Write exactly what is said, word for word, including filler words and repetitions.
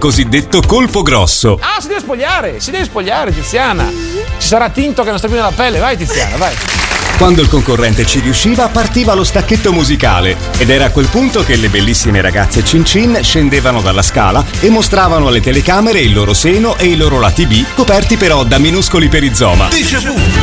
cosiddetto colpo grosso. Ah, si deve spogliare, si deve spogliare, Tiziana. Ci sarà tinto che non sta più nella pelle. Vai, Tiziana, vai. Quando il concorrente ci riusciva, partiva lo stacchetto musicale ed era a quel punto che le bellissime ragazze Cin Cin scendevano dalla scala e mostravano alle telecamere il loro seno e i loro lati B, coperti però da minuscoli perizoma. Déjà vu.